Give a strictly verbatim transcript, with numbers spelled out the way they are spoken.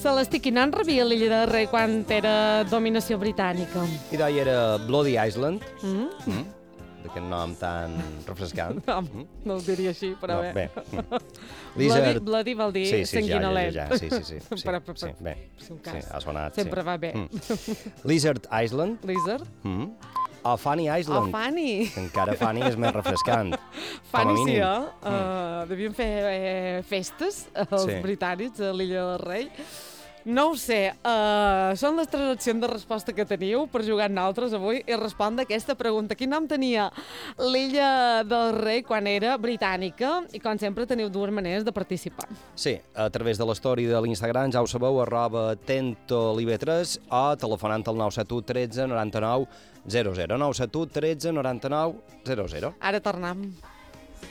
Celestí, quin nom rebia l'illa del Rei quan era dominació britànica? I d'ahir era Bloody Island, Mm? mm? d'aquest nom tan refrescant. No, no ho diria així, però No, bé. bé. Mm. Bloody, Lizard... bloody vol dir Sí, sí, ja, ja, sanguinolent. ja, ja, sí, sí, sí, sí, Però, però, sí, bé, és un sí, cas. ha sonat, Sempre sí. va bé. Mm. Lizard Island, Lizard? mm? o Funny Oh, Island, Fanny. que encara Funny és més refrescant. Fanny sí, mínim. eh? Uh, devien fer eh, festes, els Sí. britànics, a l'illa del Rei. No ho sé, uh, són les tres opcions de resposta que teniu per jugar amb nosaltres avui i respondre aquesta pregunta. Quin nom tenia l'illa del Rei quan era britànica? I com sempre teniu dues maneres de participar. Sí, a través de l'story de l'Instagram, ja ho sabeu, arroba tentolive tres o telefonant al nou set u tretze noranta-nou zero zero, nou set u tretze noranta-nou zero zero. Ara tornem.